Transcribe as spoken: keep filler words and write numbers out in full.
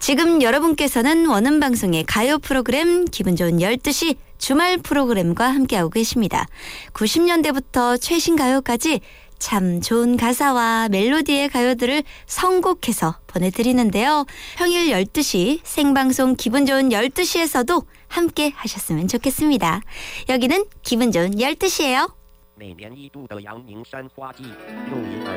지금 여러분께서는 원음방송의 가요 프로그램 기분 좋은 열두 시 주말 프로그램과 함께하고 계십니다. 구십 년대부터 최신 가요까지 참 좋은 가사와 멜로디의 가요들을 선곡해서 보내드리는데요. 평일 열두 시 생방송 기분 좋은 열두 시에서도 함께 하셨으면 좋겠습니다. 여기는 기분 좋은 열두 시예요. 每年一度的阳明山花季又迎来